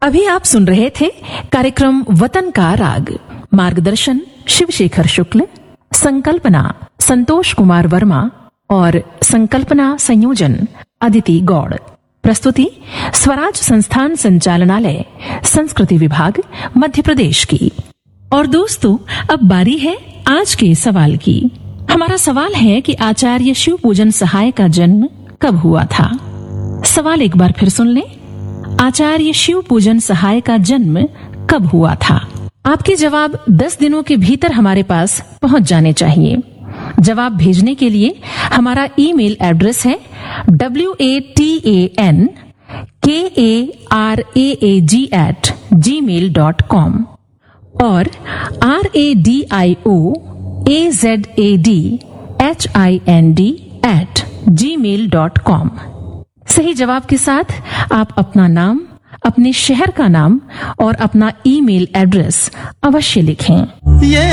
अभी आप सुन रहे थे कार्यक्रम वतन का राग। मार्गदर्शन शिवशेखर शुक्ल, संकल्पना संतोष कुमार वर्मा और संकल्पना संयोजन अदिति गौड़। प्रस्तुति स्वराज संस्थान संचालनालय, संस्कृति विभाग, मध्य प्रदेश की। और दोस्तों, अब बारी है आज के सवाल की। हमारा सवाल है कि आचार्य शिव पूजन सहाय का जन्म कब हुआ था। सवाल एक बार फिर सुन लें। आचार्य शिव पूजन सहाय का जन्म कब हुआ था? आपके जवाब 10 दिनों के भीतर हमारे पास पहुंच जाने चाहिए। जवाब भेजने के लिए हमारा ईमेल एड्रेस है watankaraag@gmail.com और radioazadhind@gmail.com। सही जवाब के साथ आप अपना नाम, अपने शहर का नाम और अपना ईमेल एड्रेस अवश्य लिखें।